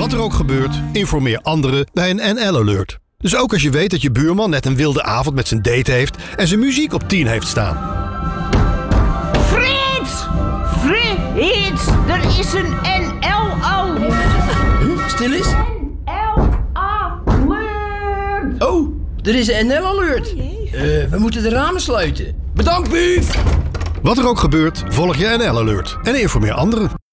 Wat er ook gebeurt, informeer anderen bij een NL-alert. Dus ook als je weet dat je buurman net een wilde avond met zijn date heeft en zijn muziek op 10 heeft staan. Frits! Frits! Er is een NL-alert! Stil eens. NL-alert! Oh, er is een NL-alert. We moeten de ramen sluiten. Bedankt, Buuf! Wat er ook gebeurt, volg je NL-alert en informeer anderen.